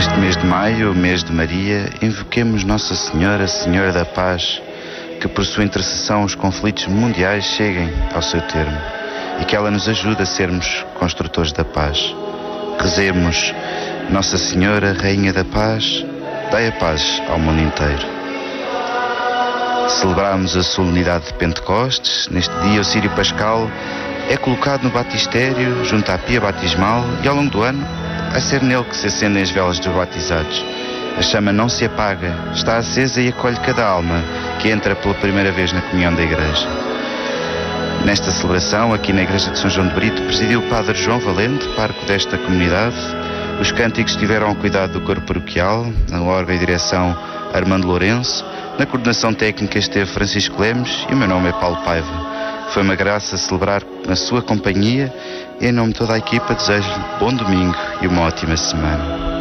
Neste mês de maio, o mês de Maria, invoquemos Nossa Senhora, Senhora da Paz, que por sua intercessão os conflitos mundiais cheguem ao seu termo e que ela nos ajude a sermos construtores da paz. Rezemos: Nossa Senhora, Rainha da Paz, dai a paz ao mundo inteiro. Celebramos a solenidade de Pentecostes. Neste dia o Círio Pascal é colocado no batistério junto à pia batismal e ao longo do ano vai ser nele que se acendem as velas dos batizados. A chama não se apaga, está acesa e acolhe cada alma que entra pela primeira vez na comunhão da Igreja. Nesta celebração, aqui na Igreja de São João de Brito, presidiu o Padre João Valente, pároco desta comunidade. Os cânticos estiveram ao cuidado do corpo paroquial, na órgão e direção Armando Lourenço. Na coordenação técnica esteve Francisco Lemos e o meu nome é Paulo Paiva. Foi uma graça celebrar na sua companhia e em nome de toda a equipa desejo-lhe bom domingo e uma ótima semana.